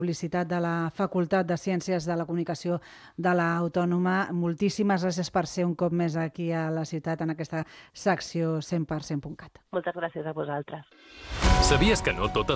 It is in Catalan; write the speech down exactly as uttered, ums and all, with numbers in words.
publicitat de la Facultat de Ciències de la Comunicació de l'Autònoma. Moltíssimes gràcies per ser un cop més aquí a la ciutat en aquesta secció cent per cent punt cat. Moltes gràcies a vosaltres. Sabies que no totes